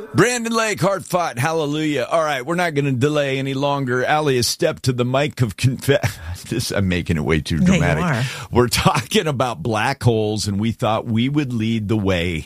Brandon Lake, hard fought, hallelujah. All right, we're not going to delay any longer. Allie has stepped to the mic of I'm making it way too dramatic. Yeah, you are. We're talking about black holes, and we thought we would lead the way.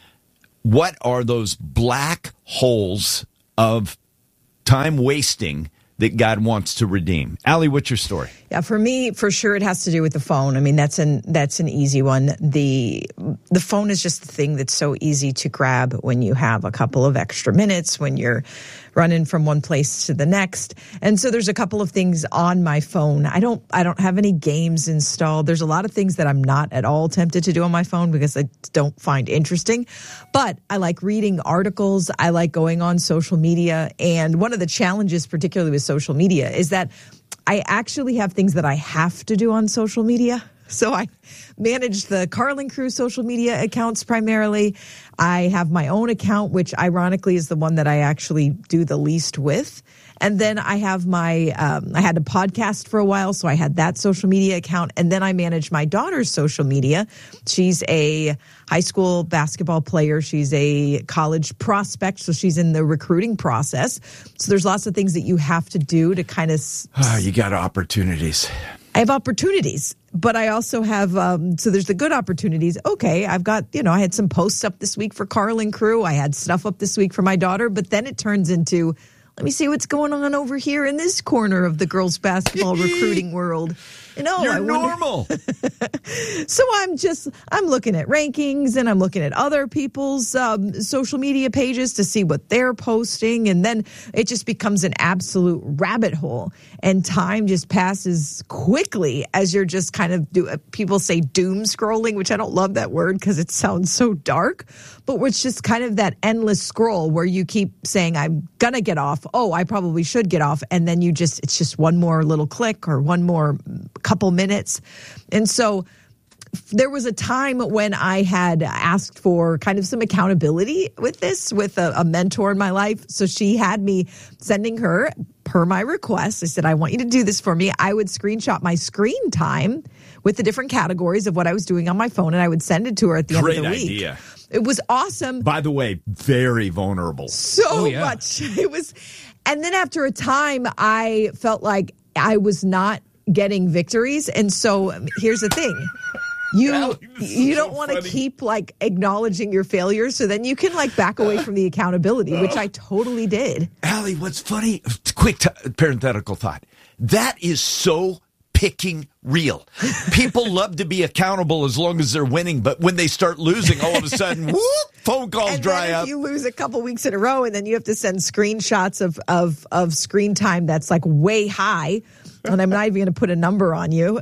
What are those black holes of time wasting that God wants to redeem? Allie, what's your story? Yeah, for me, for sure, it has to do with the phone. I mean, that's an easy one. The phone is just the thing that's so easy to grab when you have a couple of extra minutes, when you're running from one place to the next. And so there's a couple of things on my phone. I don't have any games installed. There's a lot of things that I'm not at all tempted to do on my phone because I don't find interesting. But I like reading articles. I like going on social media. And one of the challenges, particularly with social media, is that I actually have things that I have to do on social media. So I manage the Carlin Crew social media accounts primarily. I have my own account, which ironically is the one that I actually do the least with. And then I have my, I had a podcast for a while, so I had that social media account. And then I manage my daughter's social media. She's a high school basketball player. She's a college prospect, so she's in the recruiting process. So there's lots of things that you have to do to kind of... you got opportunities. I have opportunities, but I also have, so there's the good opportunities. Okay, I've got, I had some posts up this week for Carlin Crew. I had stuff up this week for my daughter, but then it turns into, let me see what's going on over here in this corner of the girls' basketball recruiting world. You're normal. So I'm looking at rankings and I'm looking at other people's social media pages to see what they're posting. And then it just becomes an absolute rabbit hole. And time just passes quickly as you're just kind of, people say doom scrolling, which I don't love that word because it sounds so dark. But it's just kind of that endless scroll where you keep saying, I'm going to get off. Oh, I probably should get off. And then it's just one more little click or one more couple minutes. And so there was a time when I had asked for kind of some accountability with this, with a mentor in my life. So she had me sending her, per my request, I said, I want you to do this for me. I would screenshot my screen time with the different categories of what I was doing on my phone, and I would send it to her at the end of the week. Great idea. It was awesome. By the way, very vulnerable. So much. It was. And then after a time, I felt like I was not getting victories. And so here's the thing. You don't want to keep acknowledging your failures. So then you can back away from the accountability, which I totally did. Allie, what's funny, quick parenthetical thought. That is so picking real. People love to be accountable as long as they're winning, but when they start losing, all of a sudden, whoop, phone calls dry up. If you lose a couple weeks in a row, and then you have to send screenshots of screen time that's way high, and I'm not even going to put a number on you.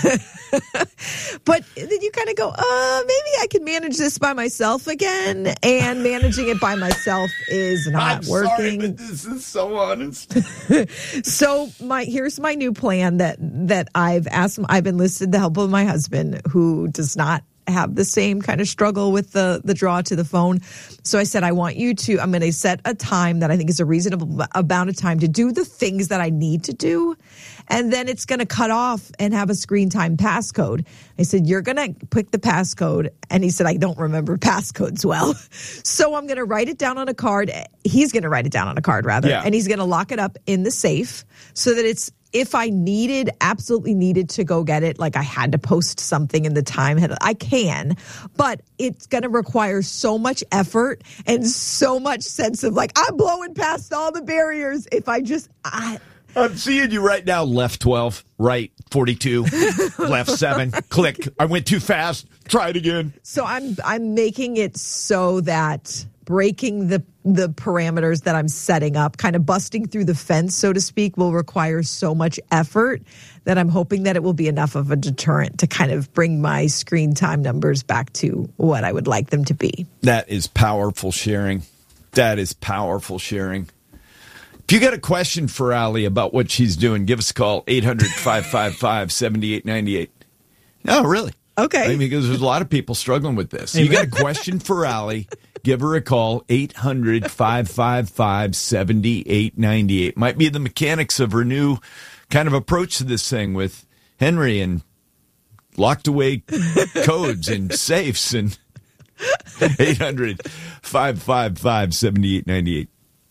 But then you kind of go, maybe I can manage this by myself again. And managing it by myself is not working. Sorry, but this is so honest. So here's my new plan that I've enlisted the help of my husband, who does not have the same kind of struggle with the draw to the phone. So I said, I'm going to set a time that I think is a reasonable amount of time to do the things that I need to do. And then it's going to cut off and have a screen time passcode. I said, you're going to pick the passcode. And he said, I don't remember passcodes well. So I'm going to write it down on a card. He's going to write it down on a card, rather. Yeah. And he's going to lock it up in the safe so that if I absolutely needed to go get it, I had to post something in the time, I can, but it's going to require so much effort and so much sense of I'm blowing past all the barriers. If I'm seeing you right now, left 12, right 42, left 7, click. I went too fast. Try it again. So I'm making it so that breaking the parameters that I'm setting up, kind of busting through the fence, so to speak, will require so much effort that I'm hoping that it will be enough of a deterrent to kind of bring my screen time numbers back to what I would like them to be. That is powerful sharing. If you got a question for Allie about what she's doing, give us a call, 800-555-7898. No, really. Okay. I mean, because there's a lot of people struggling with this. You got a question for Allie, give her a call, 800-555-7898. Might be the mechanics of her new kind of approach to this thing with Henry and locked away codes and safes and 800 800-555-7898.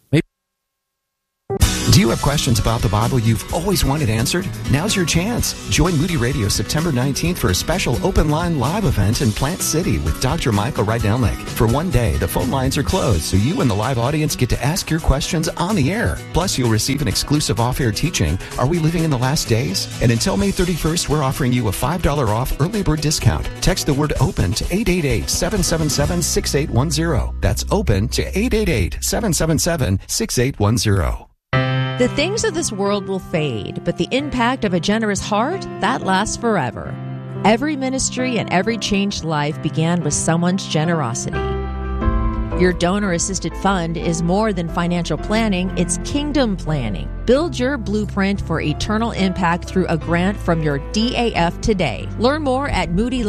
Do you have questions about the Bible you've always wanted answered? Now's your chance. Join Moody Radio September 19th for a special open line live event in Plant City with Dr. Michael Rydelnik. For one day, the phone lines are closed, so you and the live audience get to ask your questions on the air. Plus, you'll receive an exclusive off-air teaching, Are We Living in the Last Days? And until May 31st, we're offering you a $5 off early bird discount. Text the word OPEN to 888-777-6810. That's OPEN to 888-777-6810. The things of this world will fade, but the impact of a generous heart, that lasts forever. Every ministry and every changed life began with someone's generosity. Your donor-assisted fund is more than financial planning, it's kingdom planning. Build your blueprint for eternal impact through a grant from your DAF today. Learn more at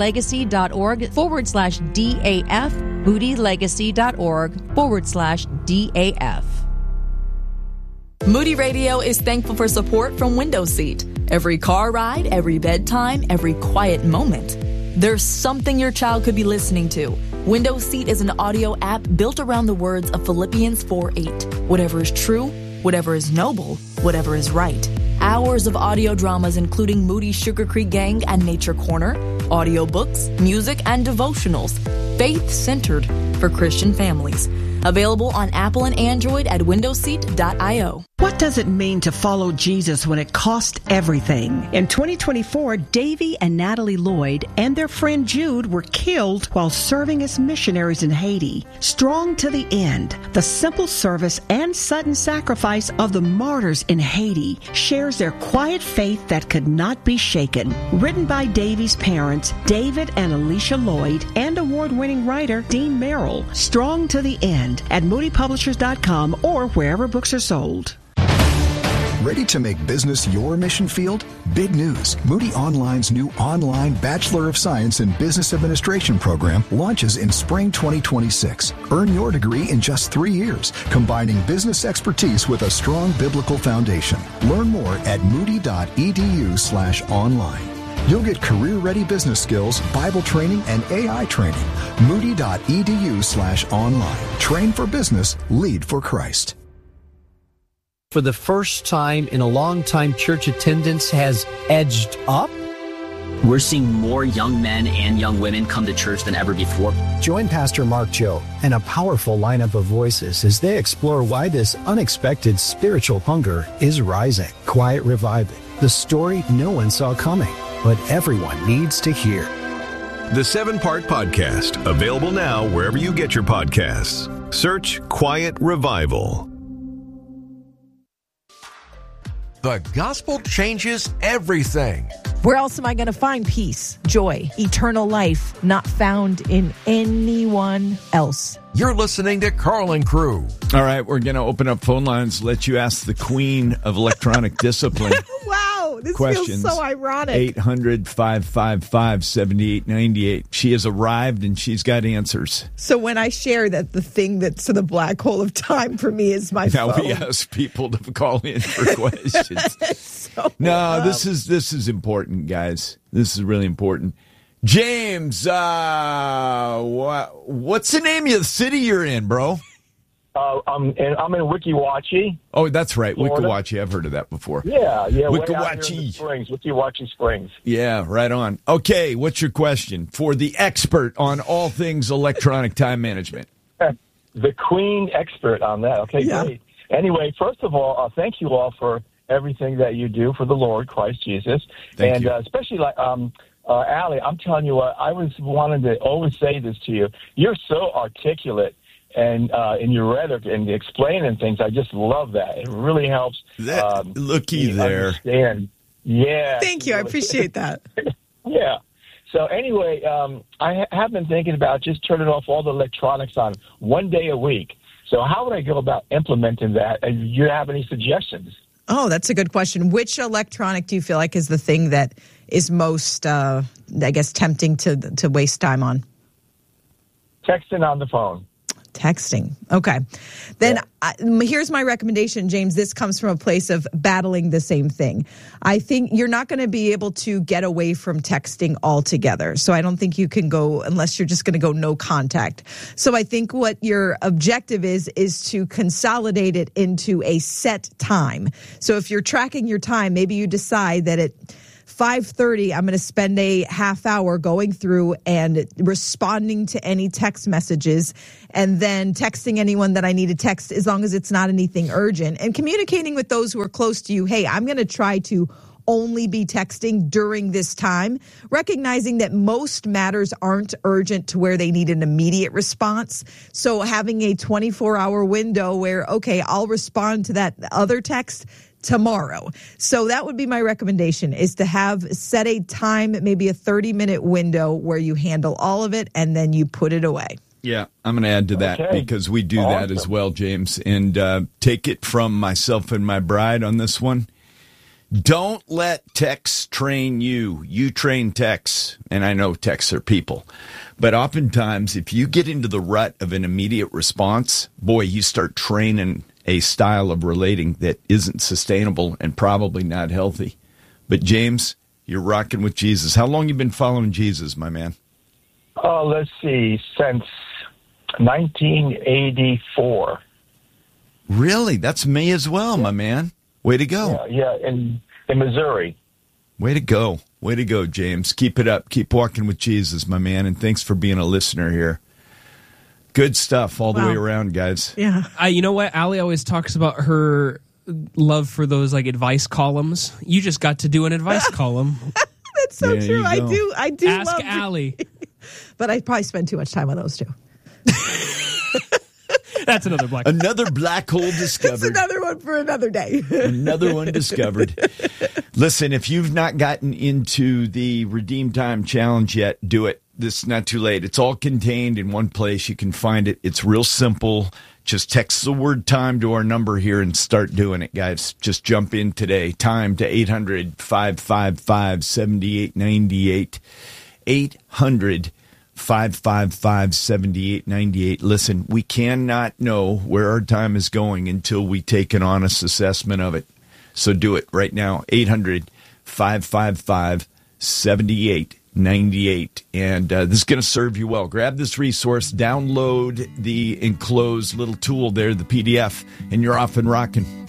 moodylegacy.org/DAF, moodylegacy.org/DAF. Moody Radio is thankful for support from Window Seat. Every car ride, every bedtime, every quiet moment. There's something your child could be listening to. Window Seat is an audio app built around the words of Philippians 4:8. Whatever is true, whatever is noble, whatever is right. Hours of audio dramas including Moody Sugar Creek Gang and Nature Corner, audiobooks, music, and devotionals. Faith-centered for Christian families. Available on Apple and Android at windowseat.io. What does it mean to follow Jesus when it costs everything? In 2024, Davy and Natalie Lloyd and their friend Jude were killed while serving as missionaries in Haiti. Strong to the end, the simple service and sudden sacrifice of the martyrs in Haiti shares their quiet faith that could not be shaken. Written by Davy's parents, David and Alicia Lloyd, and award-winning writer Dean Merrill. Strong to the end at moodypublishers.com or wherever books are sold. Ready to make business your mission field? Big news. Moody Online's new online Bachelor of Science in Business Administration program launches in spring 2026. Earn your degree in just 3 years, combining business expertise with a strong biblical foundation. Learn more at moody.edu/online. You'll get career-ready business skills, Bible training, and AI training. Moody.edu/online. Train for business, lead for Christ. For the first time in a long time, church attendance has edged up. We're seeing more young men and young women come to church than ever before. Join Pastor Mark Joe and a powerful lineup of voices as they explore why this unexpected spiritual hunger is rising. Quiet Reviving, the story no one saw coming, but everyone needs to hear. The 7-part podcast, available now wherever you get your podcasts. Search Quiet Revival. The gospel changes everything. Where else am I going to find peace, joy, eternal life, not found in anyone else? You're listening to Carl and Crew. All right, we're going to open up phone lines, let you ask the queen of electronic discipline. Wow, this questions. Feels so ironic. 800-555-7898. She has arrived and she's got answers. So when I share that the thing that's in the black hole of time for me is my phone. Now we ask people to call in for questions. This is important, guys. This is really important. James, what's the name of the city you're in, bro? I'm in Weeki Wachee. Oh, that's right, Florida. Weeki Wachee. I've heard of that before. Yeah. Weeki Wachee Springs, Weeki Wachee Springs. Yeah, right on. Okay, what's your question for the expert on all things electronic time management? The queen expert on that. Okay, yeah. Great. Anyway, first of all, thank you all for everything that you do for the Lord, Christ Jesus. Thank you. Especially like Allie, I'm telling you what, I was wanting to always say this to you. You're so articulate and in your rhetoric and explaining things. I just love that. It really helps. Looky there. Understand. Yeah. Thank you. I appreciate that. Yeah. So anyway, I have been thinking about just turning off all the electronics on 1 day a week. So how would I go about implementing that? And do you have any suggestions? Oh, that's a good question. Which electronic do you feel like is the thing that is most, tempting to waste time on? Texting on the phone. Texting. Okay. Then here's my recommendation, James. This comes from a place of battling the same thing. I think you're not going to be able to get away from texting altogether. So I don't think you can go unless you're just going to go no contact. So I think what your objective is to consolidate it into a set time. So if you're tracking your time, maybe you decide that at 5:30, I'm going to spend a half hour going through and responding to any text messages and then texting anyone that I need to text as long as it's not anything urgent and communicating with those who are close to you. Hey, I'm going to try to only be texting during this time, recognizing that most matters aren't urgent to where they need an immediate response. So having a 24-hour window where, okay, I'll respond to that other text tomorrow. So that would be my recommendation, is to set a time, maybe a 30-minute window where you handle all of it and then you put it away. Yeah, I'm going to add to that because we do that as well, James. And take it from myself and my bride on this one. Don't let texts train you. You train texts. And I know texts are people. But oftentimes, if you get into the rut of an immediate response, boy, you start training a style of relating that isn't sustainable and probably not healthy. But James, you're rocking with Jesus. How long you been following Jesus, my man? Oh, let's see, since 1984. Really? That's me as well, my man. Way to go. Yeah, in Missouri. Way to go. Way to go, James. Keep it up. Keep walking with Jesus, my man. And thanks for being a listener here. Good stuff all the way around, guys. Yeah. You know what? Allie always talks about her love for those like advice columns. You just got to do an advice column. That's so true. I do. Ask love Allie. But I probably spend too much time on those two. That's another black hole discovered. That's another one for another day. Another one discovered. Listen, if you've not gotten into the Redeem Time Challenge yet, do it. This is not too late. It's all contained in one place. You can find it. It's real simple. Just text the word time to our number here and start doing it, guys. Just jump in today. Time to 800-555-7898. 800-555-7898. Listen, we cannot know where our time is going until we take an honest assessment of it. So do it right now. 800-555-7898. And this is going to serve you well. Grab this resource, download the enclosed little tool there, the PDF, and you're off and rocking.